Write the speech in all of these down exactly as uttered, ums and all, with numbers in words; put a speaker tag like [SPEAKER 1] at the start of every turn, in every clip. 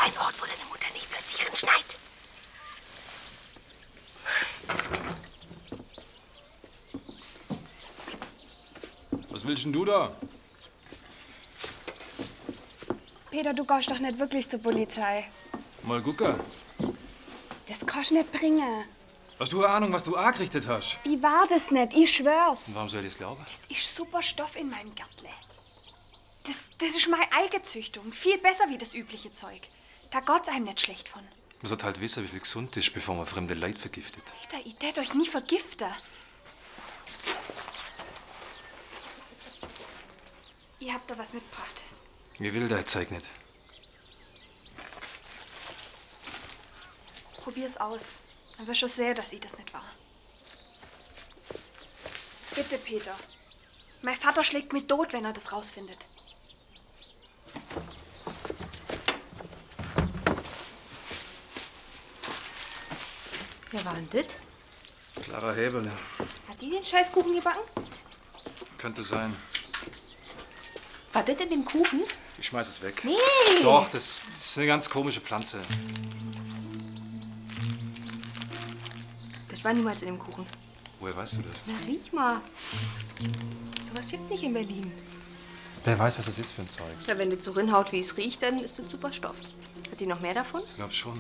[SPEAKER 1] ein Ort, wo deine Mutter nicht plötzlich rinschneit.
[SPEAKER 2] Was willst denn du da?
[SPEAKER 3] Peter, du gehst doch nicht wirklich zur Polizei.
[SPEAKER 2] Mal gucken.
[SPEAKER 3] Das kannst du nicht bringen.
[SPEAKER 2] Hast du eine Ahnung, was du angerichtet hast?
[SPEAKER 3] Ich war das nicht, ich schwör's.
[SPEAKER 2] Und warum soll ich das glauben?
[SPEAKER 3] Das ist super Stoff in meinem Gärtle. Das, das ist meine Eigenzüchtung. Viel besser wie das übliche Zeug. Da geht's einem nicht schlecht von.
[SPEAKER 2] Man sollte halt wissen, wie viel gesund ist, bevor man fremde Leid vergiftet.
[SPEAKER 3] Peter, ich tät euch nie vergiften. Ihr habt da was mitgebracht.
[SPEAKER 2] Ich will dein Zeug nicht.
[SPEAKER 3] Probier's aus. Dann wirst du sehen, dass ich das nicht war. Bitte, Peter. Mein Vater schlägt mich tot, wenn er das rausfindet.
[SPEAKER 1] Wer war denn das?
[SPEAKER 2] Clara Häberle.
[SPEAKER 3] Hat die den Scheißkuchen gebacken?
[SPEAKER 2] Könnte sein.
[SPEAKER 1] War das in dem Kuchen?
[SPEAKER 2] Ich schmeiß es weg.
[SPEAKER 1] Nee!
[SPEAKER 2] Doch, das, das ist eine ganz komische Pflanze.
[SPEAKER 1] Das war niemals in dem Kuchen.
[SPEAKER 2] Woher weißt du das?
[SPEAKER 1] Na, riech mal. Sowas gibt's nicht in Berlin.
[SPEAKER 2] Wer weiß, was das ist für ein Zeug?
[SPEAKER 1] Ja, wenn das so rinhaut, wie es riecht, dann ist das super Stoff. Hat die noch mehr davon?
[SPEAKER 2] Ich glaub schon.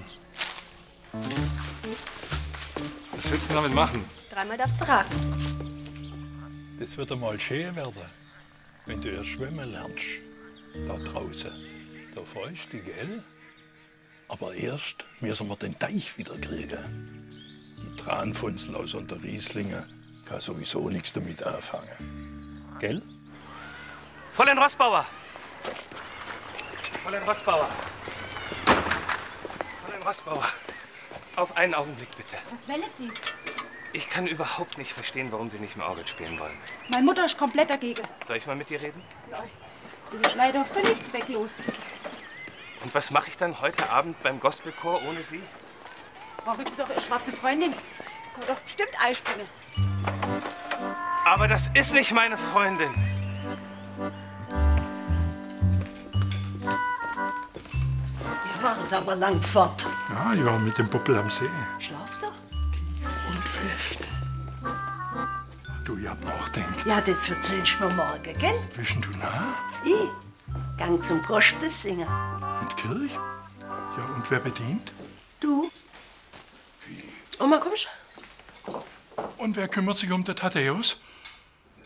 [SPEAKER 2] Was willst du damit machen?
[SPEAKER 1] Dreimal darfst du raten.
[SPEAKER 4] Das wird einmal schön werden, wenn du erst schwimmen lernst. Da draußen. Da freust du dich, gell? Aber erst müssen wir den Teich wieder kriegen. Die Tranfunzel aus unter Rieslingen kann sowieso nichts damit anfangen. Gell?
[SPEAKER 5] Fräulein Rossbauer! Fräulein Rossbauer! Fräulein Rossbauer! Auf einen Augenblick, bitte.
[SPEAKER 6] Was meldet Sie?
[SPEAKER 5] Ich kann überhaupt nicht verstehen, warum Sie nicht mehr Orgel spielen wollen.
[SPEAKER 6] Meine Mutter ist komplett dagegen.
[SPEAKER 5] Soll ich mal mit ihr reden?
[SPEAKER 6] Nein. Das ist leider völlig zwecklos.
[SPEAKER 5] Und was mache ich dann heute Abend beim Gospelchor ohne Sie?
[SPEAKER 6] Brauchen Sie doch Ihre schwarze Freundin. Kann doch bestimmt einspringen.
[SPEAKER 5] Aber das ist nicht meine Freundin.
[SPEAKER 1] Ihr wart aber lang fort.
[SPEAKER 4] Ja, ich war mit dem Puppel am See.
[SPEAKER 1] Schlaf doch.
[SPEAKER 4] Und fest. Du, ich hab nachdenkt.
[SPEAKER 1] Ja, das erzählst du mir morgen, gell?
[SPEAKER 4] Bist denn du nah?
[SPEAKER 1] Ich gang zum Gospel singen.
[SPEAKER 4] In die Kirche? Ja, und wer bedient?
[SPEAKER 1] Du?
[SPEAKER 6] Oma, komm schon.
[SPEAKER 4] Und wer kümmert sich um den Thaddäus?